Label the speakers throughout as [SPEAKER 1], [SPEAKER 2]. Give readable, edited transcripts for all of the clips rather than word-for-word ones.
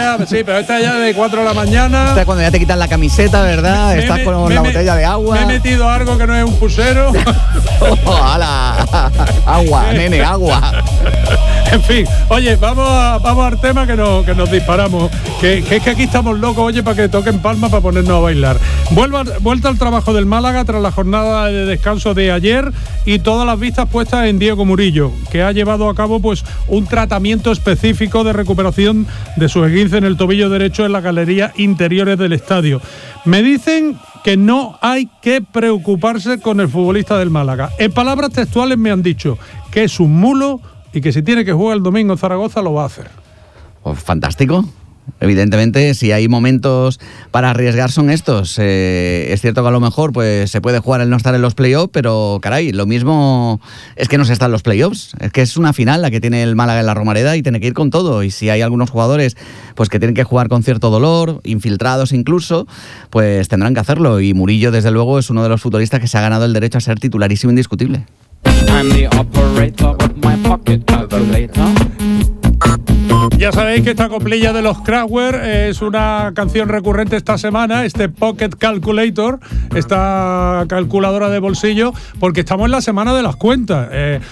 [SPEAKER 1] Sí, pero esta ya de 4 de la mañana.
[SPEAKER 2] Esta cuando ya te quitan la camiseta, ¿verdad? Estás con la botella de agua.
[SPEAKER 1] Me he metido algo que no es un pulsero.
[SPEAKER 2] ¡Hala! Agua, nene, agua.
[SPEAKER 1] En fin, oye, vamos al tema que nos disparamos. Que es que aquí estamos locos, oye, para que toquen palmas para ponernos a bailar. Vuelta al trabajo del Málaga tras la jornada de descanso de ayer y todas las vistas puestas en Diego Murillo, que ha llevado a cabo pues un tratamiento específico de recuperación de su esguince en el tobillo derecho en las galerías interiores del estadio. Me dicen que no hay que preocuparse con el futbolista del Málaga. En palabras textuales me han dicho que es un mulo y que si tiene que jugar el domingo en Zaragoza lo va a hacer.
[SPEAKER 2] Pues fantástico. Evidentemente, si hay momentos para arriesgar son estos. Es cierto que a lo mejor pues se puede jugar el no estar en los playoffs, pero caray, lo mismo es que no se está en los playoffs. Es que es una final la que tiene el Málaga en la Romareda y tiene que ir con todo. Y si hay algunos jugadores pues que tienen que jugar con cierto dolor, infiltrados incluso, pues tendrán que hacerlo. Y Murillo, desde luego, es uno de los futbolistas que se ha ganado el derecho a ser titularísimo indiscutible.
[SPEAKER 3] I'm the operator of my pocket calculator.
[SPEAKER 1] Ya sabéis que esta coplilla de los Kraftwerk es una canción recurrente esta semana, este Pocket Calculator, esta calculadora de bolsillo, porque estamos en la semana de las cuentas.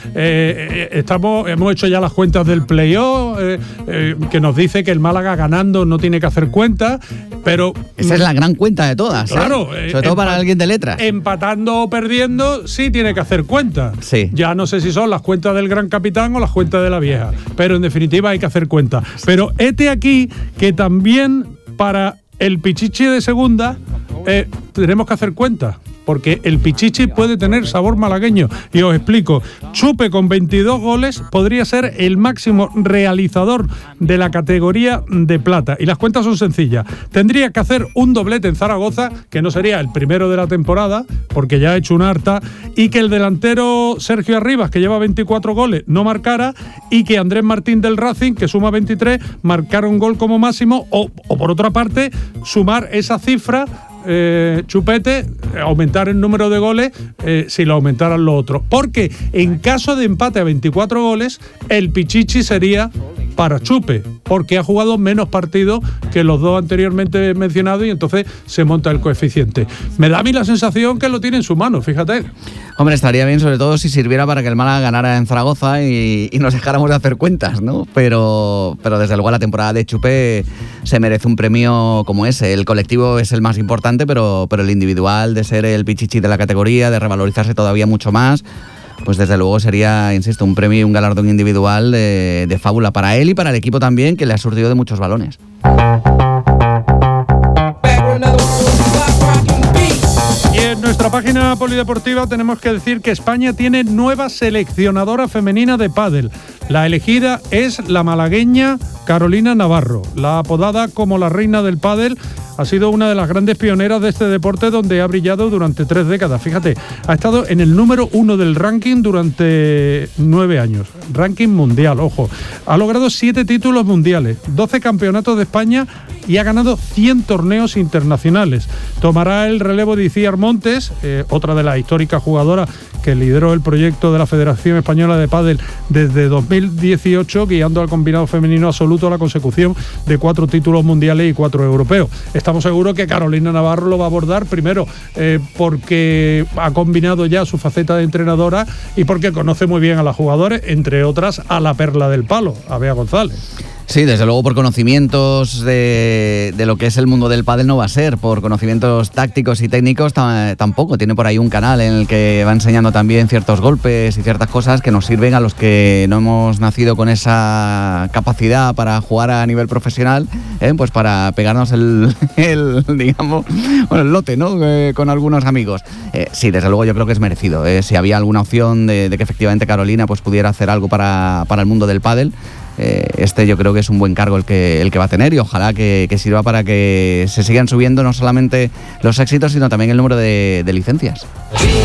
[SPEAKER 1] Hemos hecho ya las cuentas del playoff, que nos dice que el Málaga ganando no tiene que hacer cuentas, pero...
[SPEAKER 2] Esa es la gran cuenta de todas.
[SPEAKER 1] Claro.
[SPEAKER 2] Sobre todo para alguien de letras.
[SPEAKER 1] Empatando o perdiendo, sí tiene que hacer cuentas.
[SPEAKER 2] Sí.
[SPEAKER 1] Ya no sé si son las cuentas del gran capitán o las cuentas de la vieja, pero en definitiva hay que hacer cuentas. Pero hete aquí que también para el Pichichi de segunda tenemos que hacer cuentas, porque el Pichichi puede tener sabor malagueño. Y os explico. Chupe con 22 goles podría ser el máximo realizador de la categoría de plata. Y las cuentas son sencillas. Tendría que hacer un doblete en Zaragoza, que no sería el primero de la temporada, porque ya ha hecho una harta, y que el delantero Sergio Arribas, que lleva 24 goles, no marcara, y que Andrés Martín del Racing, que suma 23, marcara un gol como máximo, o por otra parte, sumar esa cifra, Chupete, aumentar el número de goles si lo aumentaran los otros. Porque en caso de empate a 24 goles, el Pichichi sería para Chupe, porque ha jugado menos partidos que los dos anteriormente mencionados y entonces se monta el coeficiente. Me da a mí la sensación que lo tiene en su mano, fíjate.
[SPEAKER 2] Hombre, estaría bien, sobre todo si sirviera para que el Málaga ganara en Zaragoza y nos dejáramos de hacer cuentas, ¿no? Pero desde luego la temporada de Chupe se merece un premio como ese. El colectivo es el más importante, pero el individual, de ser el Pichichi de la categoría, de revalorizarse todavía mucho más, pues desde luego sería, insisto, un premio y un galardón individual de fábula para él y para el equipo también, que le ha surtido de muchos balones.
[SPEAKER 1] Y en nuestra página polideportiva tenemos que decir que España tiene nueva seleccionadora femenina de pádel. La elegida es la malagueña Carolina Navarro. La apodada como la reina del pádel ha sido una de las grandes pioneras de este deporte, donde ha brillado durante 3 décadas. Fíjate, ha estado en el número 1 del ranking durante 9 años. Ranking mundial, ojo. Ha logrado 7 títulos mundiales, 12 campeonatos de España y ha ganado 100 torneos internacionales. Tomará el relevo de Iciar Montes, otra de las históricas jugadoras que lideró el proyecto de la Federación Española de Pádel desde 2018, guiando al combinado femenino absoluto a la consecución de 4 títulos mundiales y 4 europeos. Estamos seguros que Carolina Navarro lo va a abordar, primero porque ha combinado ya su faceta de entrenadora y porque conoce muy bien a las jugadoras, entre otras a la perla del palo, a Bea González.
[SPEAKER 2] Sí, desde luego por conocimientos de lo que es el mundo del pádel no va a ser, por conocimientos tácticos y técnicos tampoco. Tiene por ahí un canal en el que va enseñando también ciertos golpes y ciertas cosas que nos sirven a los que no hemos nacido con esa capacidad para jugar a nivel profesional, pues para pegarnos el lote, ¿no? Con algunos amigos. Sí, desde luego yo creo que es merecido. Si había alguna opción de que efectivamente Carolina pues pudiera hacer algo para el mundo del pádel, yo creo que es un buen cargo el que va a tener, y ojalá que sirva para que se sigan subiendo no solamente los éxitos, sino también el número de licencias.